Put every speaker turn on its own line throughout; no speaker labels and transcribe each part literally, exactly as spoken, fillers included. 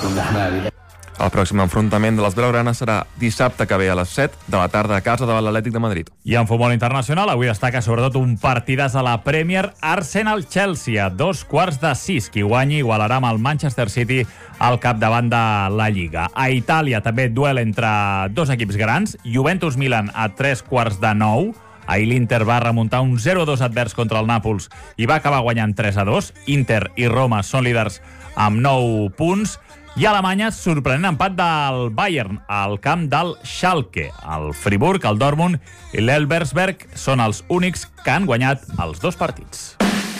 El pròxim enfrontament de les blaugranes serà dissabte que ve a les set de la tarda a casa de l'Atlètic de Madrid.
I en futbol internacional avui destaca sobretot un partidàs a la Premier, Arsenal-Chelsea, a dos quarts de sis. Qui guanyi igualarà amb el Manchester City al capdavant de la Lliga. A Itàlia també duel entre dos equips grans, Juventus-Milan a tres quarts de nou. Ahir l'Inter va remuntar un zero a dos advers contra el Nàpols i va acabar guanyant tres a dos. Inter i Roma són líders amb nou punts. I a Alemanya, sorprenent empat del Bayern al camp del Schalke. El Friburg, el Dortmund i l'Elversberg són els únics que han guanyat els dos partits.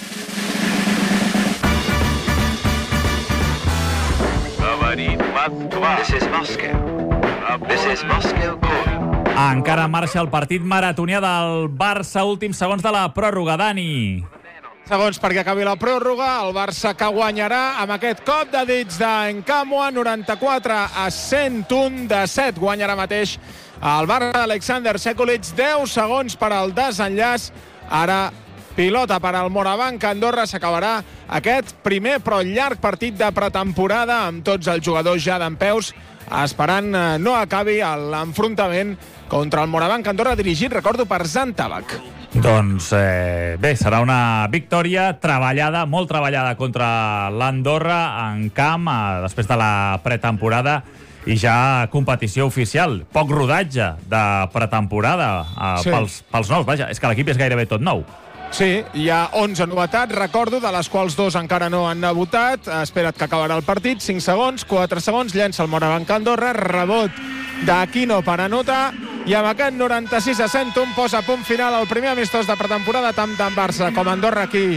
This is Moscow. This is Moscow calling.
Encara en marxa el partit maratonià del Barça, últims segons de la pròrroga. Dani.
Segons perquè acabi la pròrroga, el Barça que guanyarà amb aquest cop de dits d'Encamua, noranta-quatre a cent un de set. Guanyarà mateix el Barça d'Alexander Sekulic, deu segons per al desenllaç. Ara pilota per al Morabanc Andorra. S'acabarà aquest primer però llarg partit de pretemporada amb tots els jugadors ja dempeus, esperant no acabi l'enfrontament contra el Morabanc Andorra, dirigit, recordo, per Zan Tabak.
Doncs eh, bé, serà una victòria treballada, molt treballada contra l'Andorra en camp, eh, després de la pretemporada i ja competició oficial. Poc rodatge de pretemporada eh, sí. pels, pels nous. Vaja, és que l'equip és gairebé tot nou.
Sí, hi ha onze novetats, recordo, de les quals dos encara no han debutat. Espera't que acabarà el partit. cinc segons, quatre segons, llença el Morabanc Andorra, rebot d'Aquino per anotar, i amb aquest noranta-sis a cent un posa punt final al primer amistós de pretemporada, tant d'en Barça com Andorra aquí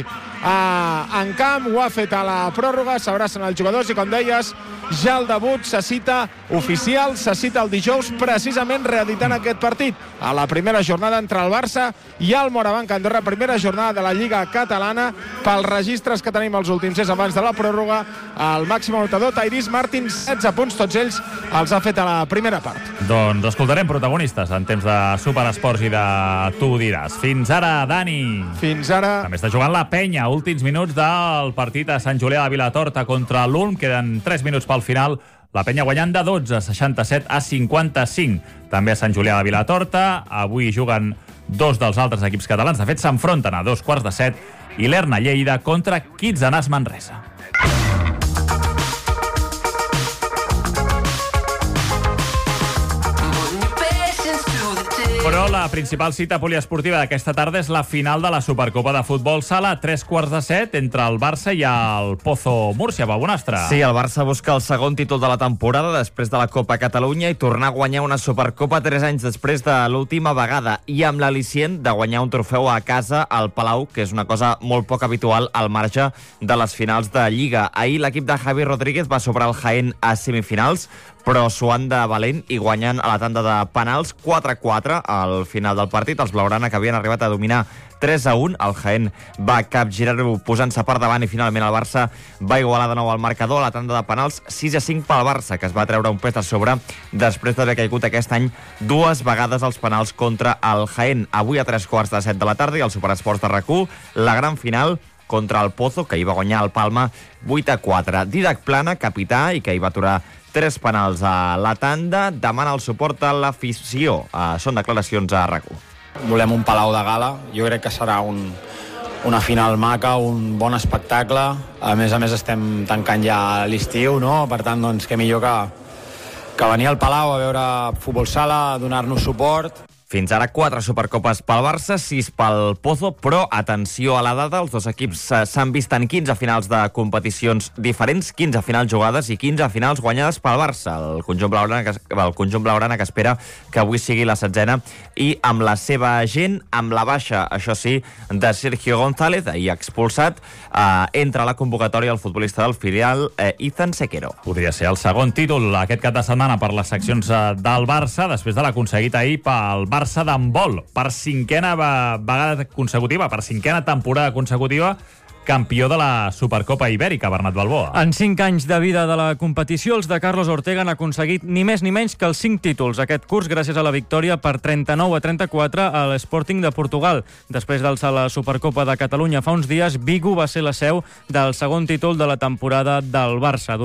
a, en camp. Ho ha fet a la pròrroga, s'abracen els jugadors i, com deies, ja el debut se cita oficial, se cita el dijous, precisament reeditant aquest partit a la primera jornada entre el Barça i el Morabanc Andorra, primera jornada de la Lliga Catalana. Pels registres que tenim els últims és abans de la pròrroga, el màxim anotador Tyrese Martin, setze punts, tots ells els ha fet a la primera part.
Doncs escoltarem protagonistes en temps de Superesports i de Tu ho diràs. Fins ara, Dani.
Fins ara.
També està jugant la Penya, últims minuts del partit a Sant Julià de Vilatorta contra l'Ulm. Queden tres minuts pel final. La Penya guanyant de dotze, seixanta-set a cinquanta-cinc. També a Sant Julià de Vilatorta. Avui juguen dos dels altres equips catalans. De fet, s'enfronten a dos quarts de set i l'Erna Lleida contra Kitsanàs Manresa. Però la principal cita poliesportiva d'aquesta tarda és la final de la Supercopa de Futbol Sala a tres quarts de set entre el Barça i el Pozo Múrcia. Pau Bonastre.
Sí, el Barça busca el segon títol de la temporada després de la Copa Catalunya i tornar a guanyar una Supercopa tres anys després de l'última vegada, i amb l'al·licient de guanyar un trofeu a casa al Palau, que és una cosa molt poc habitual al marge de les finals de Lliga. Ahir l'equip de Javi Rodríguez va sobrar el Jaén a semifinals, però s'ho han de valent i guanyant a la tanda de penals quatre a quatre al final del partit. Els blaugrana, que havien arribat a dominar tres a un, el Jaén va capgirar-ho posant-se per davant i finalment el Barça va igualar de nou el marcador a la tanda de penals, sis a cinc pel Barça, que es va treure un pes de sobre després d'haver caigut aquest any dues vegades als penals contra el Jaén. Avui a tres quarts de set de la tarda i al Superesports de RAC u, la gran final contra el Pozo, que hi va guanyar el Palma vuit a quatre. Didac Plana, capità, i que hi va aturar tres penals a la tanda, demana el suport a l'afició. Uh, són declaracions a RAC u.
Volem un Palau de Gala. Jo crec que serà un, una final maca, un bon espectacle. A més a més estem tancant ja l'estiu, no? Per tant, doncs, què millor que, que venir al Palau a veure futbol sala, a donar-nos suport.
Fins ara quatre Supercopes pel Barça, sis pel Pozo, però atenció a la data, els dos equips s'han vist en quinze finals de competicions diferents, quinze finals jugades i quinze finals guanyades pel Barça. El conjunt blaugrana que, el conjunt blaugrana que espera que avui sigui la setzena i amb la seva gent, amb la baixa, això sí, de Sergio González, ahir expulsat, eh, entra a la convocatòria el futbolista del filial, eh, Izan Sequero.
Podria ser el segon títol aquest cap de setmana per les seccions del Barça, després de l'aconseguit ahir pel Barça d'handbol, per cinquena vegada consecutiva, per cinquena temporada consecutiva, campió de la Supercopa Ibèrica, Bernat Balboa.
En cinc anys de vida de la competició, els de Carlos Ortega han aconseguit ni més ni menys que els cinc títols aquest curs gràcies a la victòria per trenta-nou a trenta-quatre a l'Sporting de Portugal. Després d'alçar la Supercopa de Catalunya fa uns dies, Vigo va ser la seu del segon títol de la temporada del Barça.